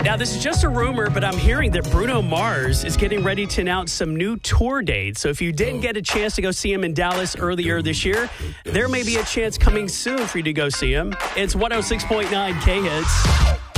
Now, this is just a rumor, but I'm hearing that Bruno Mars is getting ready to announce some new tour dates. So if you didn't get a chance to go see him in Dallas earlier this year, there may be a chance coming soon for you to go see him. It's 106.9 K-Hits.